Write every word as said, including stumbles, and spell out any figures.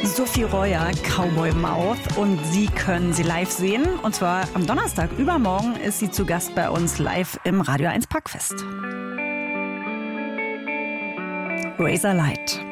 Sophie Royer, Cowboy Mouth, und Sie können sie live sehen. Und zwar am Donnerstag, übermorgen, ist sie zu Gast bei uns live im Radio eins Parkfest. Razor Light.